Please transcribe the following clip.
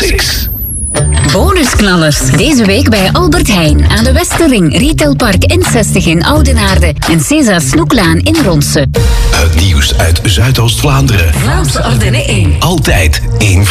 Classics. Bonusknallers. Deze week bij Albert Heijn aan de Westerring, Retailpark N60 in Oudenaarde en César Snoeklaan in Ronse. Het nieuws uit Zuidoost-Vlaanderen. Vlaamse Ardennen 1. Altijd één